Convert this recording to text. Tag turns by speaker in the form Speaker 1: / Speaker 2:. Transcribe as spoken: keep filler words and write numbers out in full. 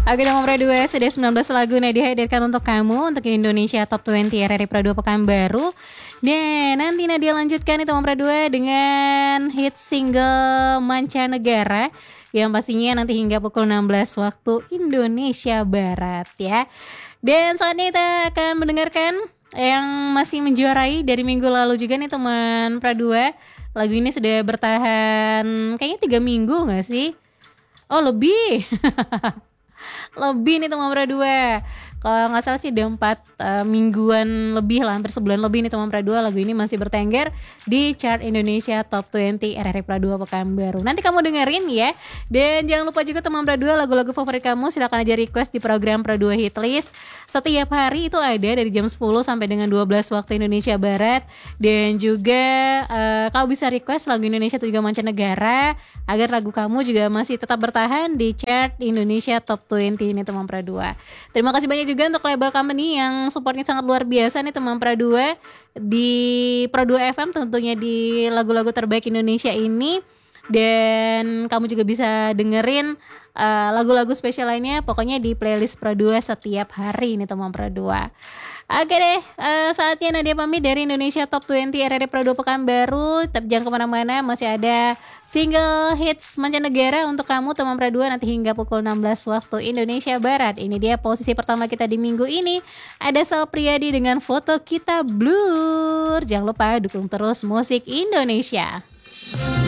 Speaker 1: Oke Teman Pro dua, sudah sembilan belas lagu nah dihadirkan untuk kamu untuk Indonesia Top dua puluh R R I Pro dua Pekanbaru. Dan nanti Nadia lanjutkan nih Teman Pro dua dengan hit single mancanegara yang pastinya nanti hingga pukul enam belas waktu Indonesia Barat ya. Dan saat ini kita akan mendengarkan yang masih menjuarai dari minggu lalu juga nih Teman Pro dua. Lagu ini sudah bertahan kayaknya tiga minggu gak sih? Oh lebih lebih nih Teman Pro dua. Kalau nggak salah sih udah empat uh, mingguan lebih lah, hampir sebulan lebih nih Teman Pro dua. Lagu ini masih bertengger di chart Indonesia Top dua puluh R R I Pro dua Pekanbaru. Nanti kamu dengerin ya. Dan jangan lupa juga Teman Pro dua, lagu-lagu favorit kamu silakan aja request di program Pro dua Hitlist. Setiap hari itu ada dari jam sepuluh sampai dengan dua belas waktu Indonesia Barat. Dan juga uh, kamu bisa request lagu Indonesia atau juga mancanegara agar lagu kamu juga masih tetap bertahan di chart Indonesia Top dua puluh ini Teman Pro dua. Terima kasih banyak juga untuk label company yang supportnya sangat luar biasa nih Teman Pro dua di Pro dua F M, tentunya di lagu-lagu terbaik Indonesia ini. Dan kamu juga bisa dengerin uh, lagu-lagu spesial lainnya pokoknya di playlist Pro dua setiap hari nih Teman Pro dua. Oke deh, uh, saatnya Nadia pamit dari Indonesia Top dua puluh R R I Pro dua Pekanbaru. Tapi jangan kemana-mana, masih ada single hits mancanegara untuk kamu Teman Pro dua nanti hingga pukul enam belas waktu Indonesia Barat. Ini dia posisi pertama kita di minggu ini. Ada Sal Priadi dengan Foto Kita Blur. Jangan lupa dukung terus musik Indonesia.